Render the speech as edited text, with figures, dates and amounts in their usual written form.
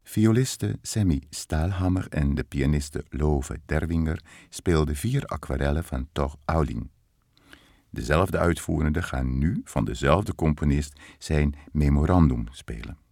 Violiste Sammy Staalhammer en de pianiste Love Derwinger speelden 4 aquarellen van Thor Auling. Dezelfde uitvoerenden gaan nu van dezelfde componist zijn Memorandum spelen.